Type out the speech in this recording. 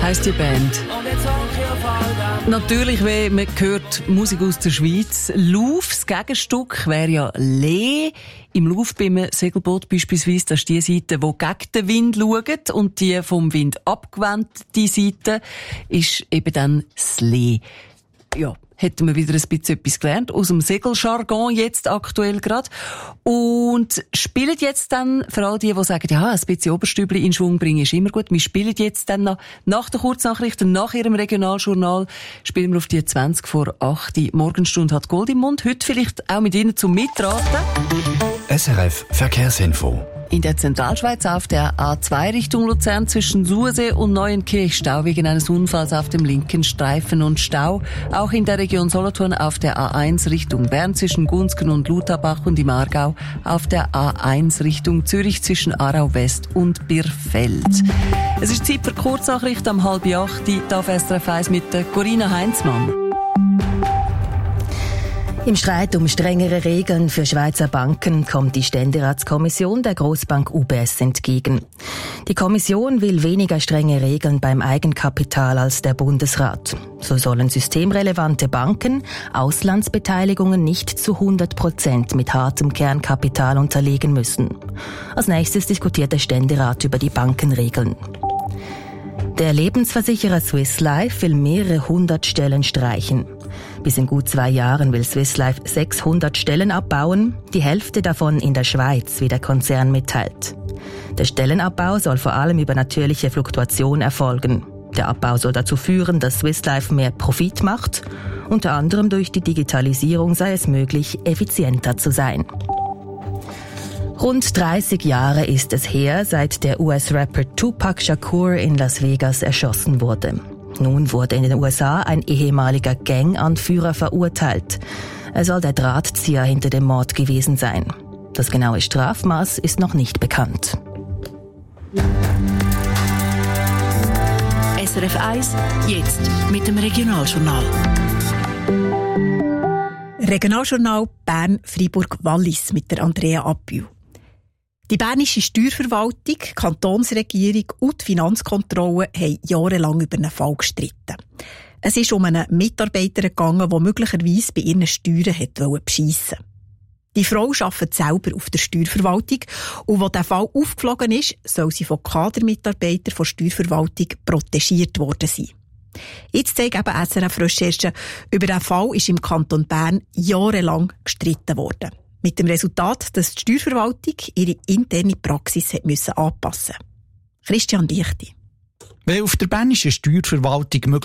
heisst die Band. Natürlich, wenn man hört Musik aus der Schweiz. Lauf, das Gegenstück wäre ja Lee. Im Lauf beim Segelboot beispielsweise, das ist die Seite, die gegen den Wind schaut, und die vom Wind abgewendete Seite ist eben dann das Lee. Ja, hätten wir wieder ein bisschen etwas gelernt aus dem Segeljargon jetzt aktuell gerade. Und spielen jetzt dann, für all die sagen, ja, ein bisschen Oberstübli in Schwung bringen ist immer gut. Wir spielen jetzt dann noch, nach der Kurznachrichten, nach Ihrem Regionaljournal, spielen wir auf die 20 vor 8. Morgenstunde hat Gold im Mund. Heute vielleicht auch mit Ihnen zum Mitraten. SRF Verkehrsinfo. In der Zentralschweiz auf der A2 Richtung Luzern zwischen Sursee und Neuenkirch Stau wegen eines Unfalls auf dem linken Streifen und Stau. Auch in der Region Solothurn auf der A1 Richtung Bern zwischen Gunzgen und Lutherbach und im Aargau auf der A1 Richtung Zürich zwischen Aarau West und Birfeld. Es ist Zeit für Kurznachricht am 7:30 auf SRF 1 mit Corinna Heinzmann. Im Streit um strengere Regeln für Schweizer Banken kommt die Ständeratskommission der Grossbank UBS entgegen. Die Kommission will weniger strenge Regeln beim Eigenkapital als der Bundesrat. So sollen systemrelevante Banken Auslandsbeteiligungen nicht zu 100% mit hartem Kernkapital unterlegen müssen. Als nächstes diskutiert der Ständerat über die Bankenregeln. Der Lebensversicherer Swiss Life will mehrere 100 Stellen streichen. Bis in gut 2 Jahren will Swiss Life 600 Stellen abbauen, die Hälfte davon in der Schweiz, wie der Konzern mitteilt. Der Stellenabbau soll vor allem über natürliche Fluktuation erfolgen. Der Abbau soll dazu führen, dass Swiss Life mehr Profit macht. Unter anderem durch die Digitalisierung sei es möglich, effizienter zu sein. Rund 30 Jahre ist es her, seit der US-Rapper Tupac Shakur in Las Vegas erschossen wurde. Nun wurde in den USA ein ehemaliger Ganganführer verurteilt. Er soll der Drahtzieher hinter dem Mord gewesen sein. Das genaue Strafmaß ist noch nicht bekannt. SRF 1, jetzt mit dem Regionaljournal. Regionaljournal Bern-Freiburg-Wallis mit der Andrea Appühl. Die bernische Steuerverwaltung, die Kantonsregierung und die Finanzkontrolle haben jahrelang über einen Fall gestritten. Es ist um einen Mitarbeiter gegangen, der möglicherweise bei ihren Steuern beschissen wollte. Die Frau arbeitet selber auf der Steuerverwaltung und als der Fall aufgeflogen ist, soll sie von Kadermitarbeitern der Steuerverwaltung protegiert worden sein. Jetzt zeigt eben SRF-Recherche, über diesen Fall ist im Kanton Bern jahrelang gestritten worden. Mit dem Resultat, dass die Steuerverwaltung ihre interne Praxis anpassen musste. Christian Lichti. Wenn auf der bernischen Steuerverwaltung